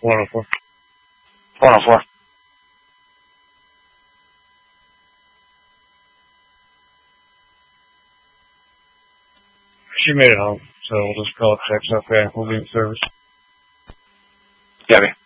404. 404. She made it home, so we'll just call it checks. Okay, we'll be in service. Copy.